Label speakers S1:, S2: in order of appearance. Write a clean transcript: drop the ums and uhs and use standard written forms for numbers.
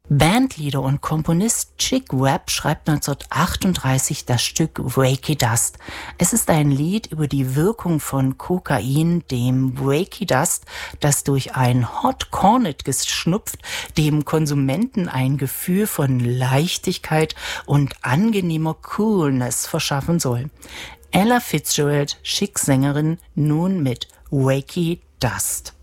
S1: Bandleader und Komponist Chick Webb schreibt 1938 das Stück Wakey Dust. Es ist ein Lied über die Wirkung von Kokain, dem Wakey Dust, das durch ein Hot Cornet geschnupft, dem Konsumenten ein Gefühl von Leichtigkeit und angenehmer Coolness verschaffen soll. Ella Fitzgerald, Chic-Sängerin, nun mit Wakey Dust.